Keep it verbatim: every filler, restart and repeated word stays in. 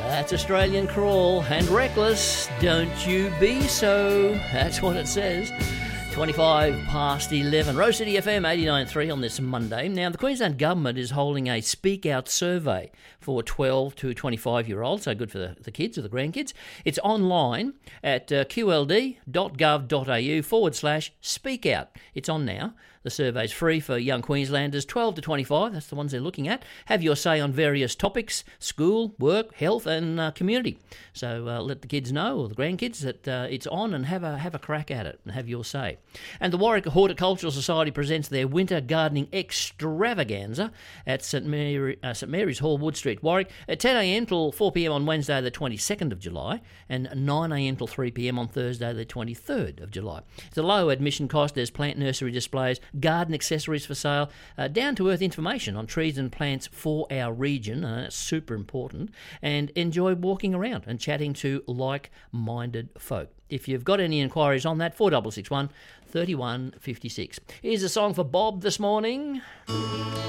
That's Australian Crawl and Reckless. Don't you be so. That's what it says. twenty-five past eleven. Rose City F M eighty-nine point three on this Monday. Now, the Queensland Government is holding a Speak Out survey for twelve to twenty-five-year-olds, so good for the, the kids or the grandkids. It's online at uh, qld.gov.au forward slash speak out. It's on now. The survey's free for young Queenslanders twelve to twenty-five. That's the ones they're looking at. Have your say on various topics: school, work, health, and uh, community. So uh, let the kids know, or the grandkids, that uh, it's on, and have a have a crack at it and have your say. And the Warwick Horticultural Society presents their winter gardening extravaganza at St Mary, uh, St Mary's Hall, Wood Street, Warwick, at ten a.m. till four p.m. on Wednesday the twenty-second of July, and nine a.m. till three p.m. on Thursday the twenty-third of July. It's a low admission cost. There's plant nursery displays, garden accessories for sale, uh, down-to-earth information on trees and plants for our region, uh, that's super important, and enjoy walking around and chatting to like-minded folk. If you've got any inquiries on that, four six six one, three one five six. Here's a song for Bob this morning.